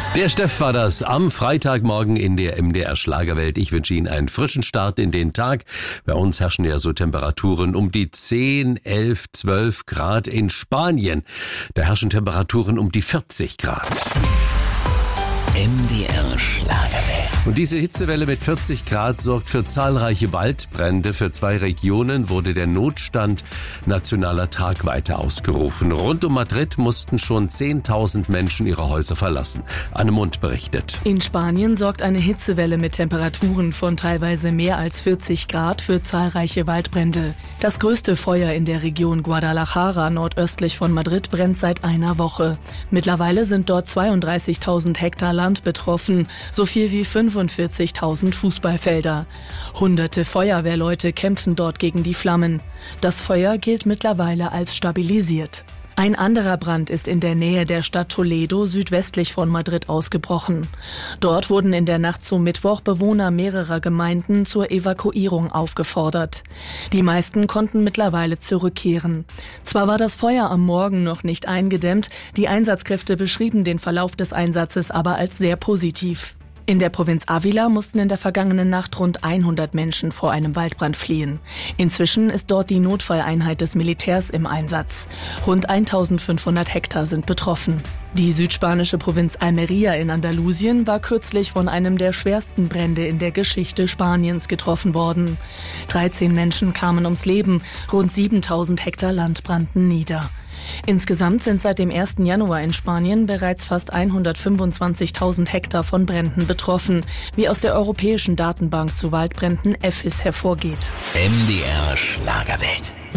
Der Steff war das am Freitagmorgen in der MDR Schlagerwelt. Ich wünsche Ihnen einen frischen Start in den Tag. Bei uns herrschen ja so Temperaturen um die 10, 11, 12 Grad. In Spanien, da herrschen Temperaturen um die 40 Grad. MDR Schlagerwelt. Und diese Hitzewelle mit 40 Grad sorgt für zahlreiche Waldbrände. Für 2 Regionen wurde der Notstand nationaler Tragweite ausgerufen. Rund um Madrid mussten schon 10.000 Menschen ihre Häuser verlassen. Anne Mund berichtet. In Spanien sorgt eine Hitzewelle mit Temperaturen von teilweise mehr als 40 Grad für zahlreiche Waldbrände. Das größte Feuer in der Region Guadalajara nordöstlich von Madrid brennt seit einer Woche. Mittlerweile sind dort 32.000 Hektar Land betroffen, so viel wie 45.000 Fußballfelder. Hunderte Feuerwehrleute kämpfen dort gegen die Flammen. Das Feuer gilt mittlerweile als stabilisiert. Ein anderer Brand ist in der Nähe der Stadt Toledo südwestlich von Madrid ausgebrochen. Dort wurden in der Nacht zum Mittwoch Bewohner mehrerer Gemeinden zur Evakuierung aufgefordert. Die meisten konnten mittlerweile zurückkehren. Zwar war das Feuer am Morgen noch nicht eingedämmt, die Einsatzkräfte beschrieben den Verlauf des Einsatzes aber als sehr positiv. In der Provinz Ávila mussten in der vergangenen Nacht rund 100 Menschen vor einem Waldbrand fliehen. Inzwischen ist dort die Notfalleinheit des Militärs im Einsatz. Rund 1.500 Hektar sind betroffen. Die südspanische Provinz Almería in Andalusien war kürzlich von einem der schwersten Brände in der Geschichte Spaniens getroffen worden. 13 Menschen kamen ums Leben, rund 7.000 Hektar Land brannten nieder. Insgesamt sind seit dem 1. Januar in Spanien bereits fast 125.000 Hektar von Bränden betroffen, wie aus der Europäischen Datenbank zu Waldbränden EFIS hervorgeht. MDR Schlagerwelt.